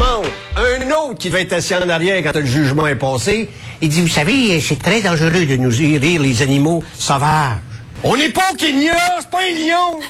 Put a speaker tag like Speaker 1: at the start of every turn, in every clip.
Speaker 1: demande. Un autre qui devait être assis en arrière quand le jugement est passé, il dit, vous savez, c'est très dangereux de nous rire les animaux sauvages. On n'est pas au Kenya, c'est pas un lion!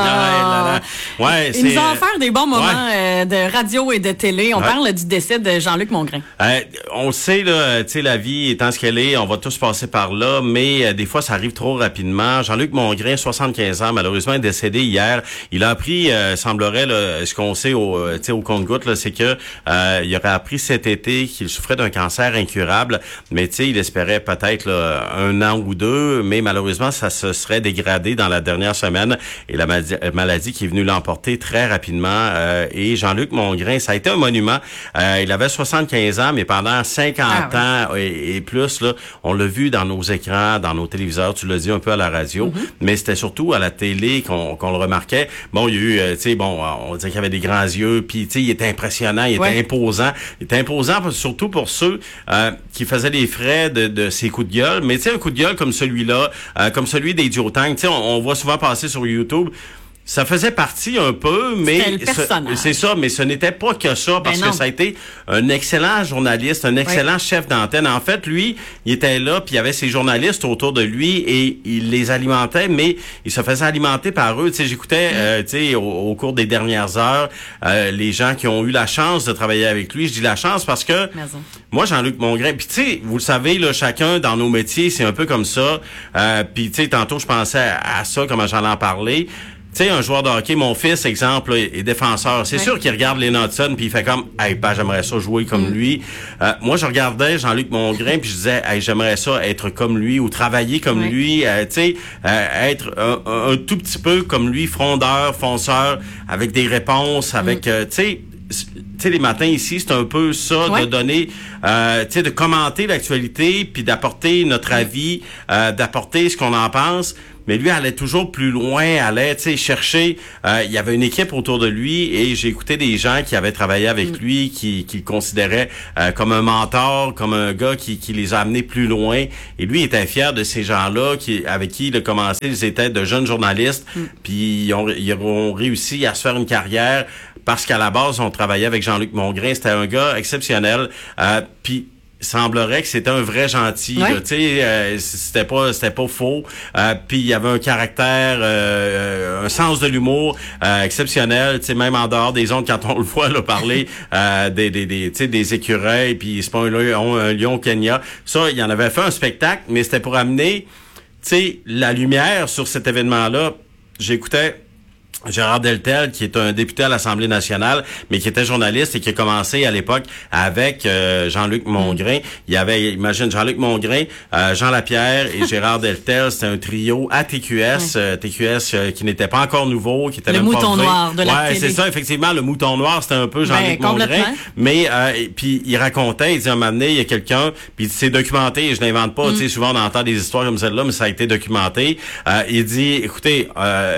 Speaker 2: Ouais,
Speaker 3: il nous a offert des bons moments de radio et de télé. On parle du décès de Jean-Luc Mongrain.
Speaker 2: On le sait, là, tu sais, la vie étant ce qu'elle est, on va tous passer par là, mais des fois, ça arrive trop rapidement. Jean-Luc Mongrain, 75 ans, malheureusement, est décédé hier. Il a appris, semblerait, là, ce qu'on sait au compte-gouttes, là, c'est que il aurait appris cet été qu'il souffrait d'un cancer incurable, mais tu sais, il espérait peut-être là, 1 an ou 2, mais malheureusement, ça se serait dégradé dans la dernière semaine et la maladie qui est venue l'emporter très rapidement. Et Jean-Luc Mongrain, ça a été un monument. Il avait 75 ans, mais pendant 50 ans et plus, là, on l'a vu dans nos écrans, dans nos téléviseurs, tu l'as dit un peu à la radio, mais c'était surtout à la télé qu'on le remarquait. Bon, il y a eu, tu sais, on disait qu'il y avait des grands yeux, puis tu sais, il était impressionnant, il était imposant. Il était imposant surtout pour ceux qui faisaient les frais de ses coups de gueule, mais tu sais, un coup de gueule comme celui-là, comme celui des Duotang, tu sais, on voit souvent passer sur YouTube. Ça faisait partie un peu, mais c'est ça, mais ce n'était pas que ça, parce que ça a été un excellent journaliste, un excellent chef d'antenne. En fait, lui, il était là, puis il y avait ses journalistes autour de lui, et il les alimentait, mais il se faisait alimenter par eux. Tu sais, j'écoutais, tu sais, au cours des dernières heures, les gens qui ont eu la chance de travailler avec lui. Je dis la chance parce que moi, Jean-Luc Mongrain, puis tu sais, vous le savez, là, chacun dans nos métiers, c'est un peu comme ça. Puis tu sais, tantôt, je pensais à ça, comment j'en ai parlé. Tu sais, un joueur de hockey, mon fils, exemple, là, est défenseur. C'est sûr qu'il regarde les Hudson puis il fait comme, hey, bah, j'aimerais ça jouer comme lui. Moi, je regardais Jean-Luc Mongrain puis je disais, hey, j'aimerais ça être comme lui ou travailler comme lui. Tu sais, être un tout petit peu comme lui, frondeur, fonceur, avec des réponses, avec, tu sais, les matins ici, c'est un peu ça, de donner, tu sais, de commenter l'actualité puis d'apporter notre avis, d'apporter ce qu'on en pense. Mais lui allait toujours plus loin, allait, tu sais, chercher. Il y avait une équipe autour de lui et j'ai écouté des gens qui avaient travaillé avec lui, qui le considéraient comme un mentor, comme un gars qui les a amenés plus loin. Et lui était fier de ces gens-là avec qui il a commencé. Ils étaient de jeunes journalistes, puis ils ont réussi à se faire une carrière parce qu'à la base, on travaillait avec Jean-Luc Mongrain. C'était un gars exceptionnel. Puis il semblerait que c'était un vrai gentil, tu sais, c'était pas faux. Puis il y avait un caractère, un sens de l'humour exceptionnel, tu sais, même en dehors des ondes quand on le voit là parler tu sais, des écureuils, puis c'est pas un lion au Kenya. Ça, il en avait fait un spectacle, mais c'était pour amener, tu sais, la lumière sur cet événement-là. J'écoutais Gérard Deltel, qui est un député à l'Assemblée nationale, mais qui était journaliste et qui a commencé à l'époque avec Jean-Luc Mongrain. Il y avait, imagine, Jean-Luc Mongrain, Jean Lapierre et Gérard Deltel. C'était un trio à TQS, TQS qui n'était pas encore nouveau, qui était
Speaker 3: le
Speaker 2: même
Speaker 3: mouton
Speaker 2: pas
Speaker 3: noir de la télé.
Speaker 2: C'est ça, effectivement, le mouton noir, c'était un peu Jean-Luc Mongrain. Mais puis il racontait, il dit un moment donné, il y a quelqu'un, puis c'est documenté, je n'invente pas, tu sais, souvent on entend des histoires comme celle-là, mais ça a été documenté. Il dit, écoutez,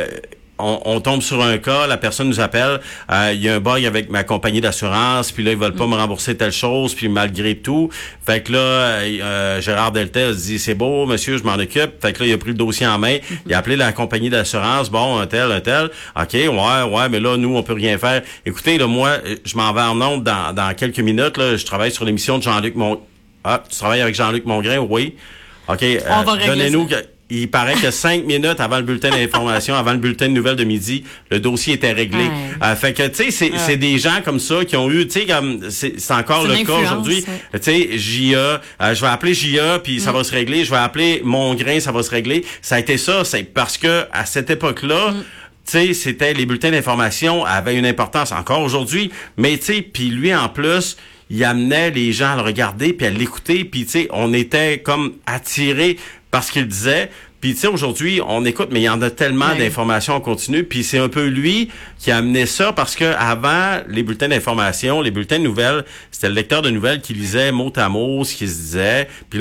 Speaker 2: on tombe sur un cas, la personne nous appelle, il y a un bug avec ma compagnie d'assurance, puis là, ils veulent pas me rembourser telle chose, puis malgré tout, fait que là, Gérard Deltel dit, c'est beau, monsieur, je m'en occupe. Fait que là, il a pris le dossier en main, il a appelé la compagnie d'assurance, bon, un tel, ok, ouais, mais là, nous, on peut rien faire. Écoutez, là, moi, je m'en vais en ondes dans quelques minutes, là, je travaille sur l'émission de Jean-Luc Mongrain. Ah, tu travailles avec Jean-Luc Mongrain, oui? Ok, donnez-nous... Il paraît que 5 minutes avant le bulletin d'information, avant le bulletin de nouvelles de midi, le dossier était réglé. Fait que, tu sais, c'est des gens comme ça qui ont eu, tu sais, comme, c'est encore le cas aujourd'hui. Tu sais, JA, je vais appeler JA, puis ça va se régler. Je vais appeler Mongrain, ça va se régler. Ça a été ça, c'est parce que, à cette époque-là, tu sais, c'était, les bulletins d'information avaient une importance encore aujourd'hui. Mais, tu sais, puis lui, en plus, il amenait les gens à le regarder puis à l'écouter, puis tu sais, on était comme attirés par ce qu'il disait. Puis tu sais, aujourd'hui, on écoute, mais il y en a tellement d'informations en continu. Puis c'est un peu lui qui a amené ça, parce que avant les bulletins d'information, les bulletins de nouvelles, c'était le lecteur de nouvelles qui lisait mot à mot ce qui se disait. Puis là,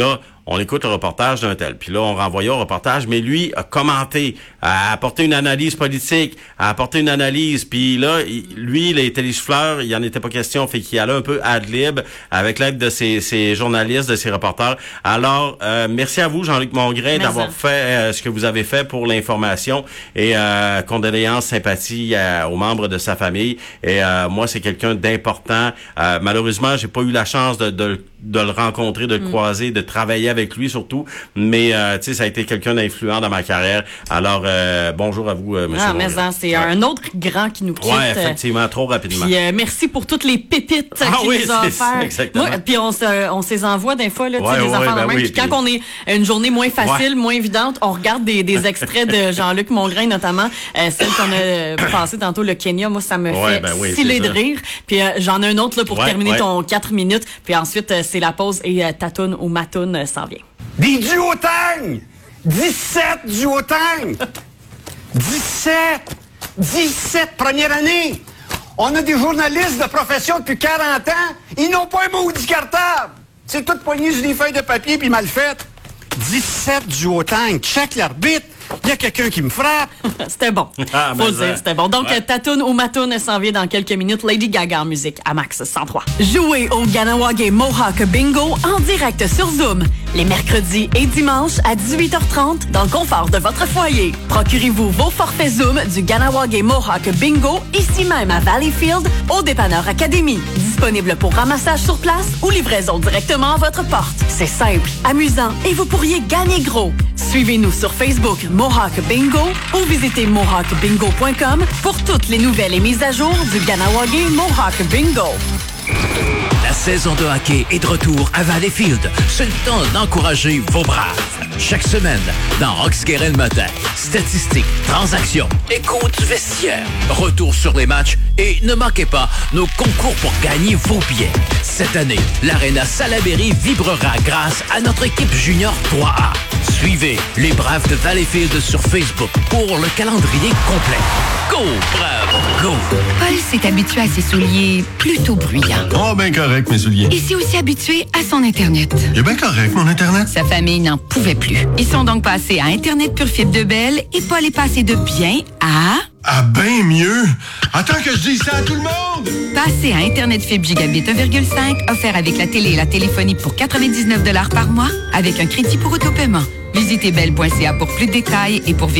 Speaker 2: on écoute le reportage d'un tel. Puis là, on renvoyait au reportage, mais lui a commenté, a apporté une analyse politique, a apporté une analyse. Puis là, lui, les télésouffleurs, il en était pas question, fait qu'il allait un peu ad lib avec l'aide de ses journalistes, de ses reporters. Alors, merci à vous, Jean-Luc Mongrain, d'avoir fait ce que vous avez fait pour l'information et condoléances, sympathie aux membres de sa famille. Et moi, c'est quelqu'un d'important. Malheureusement, j'ai pas eu la chance de le rencontrer, de le croiser, de travailler avec lui surtout. Mais tu sais, ça a été quelqu'un d'influent dans ma carrière. Alors, bonjour à vous, monsieur.
Speaker 3: Mais c'est un autre grand qui nous quitte.
Speaker 2: Ouais, effectivement, trop rapidement.
Speaker 3: Puis merci pour toutes les pépites qu'il nous a offert.
Speaker 2: Exactement.
Speaker 3: Moi, puis on se envoie des fois, là, tu sais, des affaires de même. Puis quand on est une journée moins facile, moins évidente, on regarde des extraits de Jean-Luc Mongrain, notamment celle qu'on a passée tantôt, le Kenya. Moi, ça me fait sciller de rire. Puis j'en ai un autre là pour terminer ton 4 minutes. Puis ensuite, c'est la pause et Tatoune ou Matoune s'en vient.
Speaker 1: Des duotangs! 17 duotangs! 17 première année! On a des journalistes de profession depuis 40 ans, ils n'ont pas un maudit cartable! C'est tout poigné sur des feuilles de papier puis mal fait. 17 duotangs, check l'arbitre! Il y a quelqu'un qui me frappe.
Speaker 3: C'était bon. Faut le dire, c'était bon. Donc, Tatoune ou Matoune s'en vient dans quelques minutes. Lady Gaga en musique à Max 103. Jouez au Ganawagé Mohawk Bingo en direct sur Zoom. Les mercredis et dimanches à 18h30 dans le confort de votre foyer. Procurez-vous vos forfaits Zoom du Ganawagé Mohawk Bingo ici même à Valleyfield au Dépanneur Académie. Disponible pour ramassage sur place ou livraison directement à votre porte. C'est simple, amusant et vous pourriez gagner gros. Suivez-nous sur Facebook Mohawk Bingo ou visitez mohawkbingo.com pour toutes les nouvelles et mises à jour du Ganawagé Mohawk Bingo.
Speaker 4: La saison de hockey est de retour à Valleyfield. C'est le temps d'encourager vos braves. Chaque semaine, dans Rox Guérin Matin, statistiques, transactions, écho du vestiaire, retour sur les matchs et ne manquez pas nos concours pour gagner vos billets. Cette année, l'Arena Salaberry vibrera grâce à notre équipe junior 3A. Suivez les Braves de Valleyfield sur Facebook pour le calendrier complet. Go, Braves, go!
Speaker 5: Paul s'est habitué à ses souliers plutôt bruyants.
Speaker 6: Oh, ben correct, mes souliers.
Speaker 5: Il s'est aussi habitué à son Internet.
Speaker 6: Il est bien correct, mon Internet.
Speaker 5: Sa famille n'en pouvait plus. Ils sont donc passés à Internet Pure Fibre de Bell et Paul est passé de bien à...
Speaker 6: Ah, ben mieux! Attends que je dise ça à tout le monde!
Speaker 5: Passez à Internet Fibre Gigabit 1,5 offert avec la télé et la téléphonie pour 99$ par mois avec un crédit pour autopaiement. Visitez bell.ca pour plus de détails et pour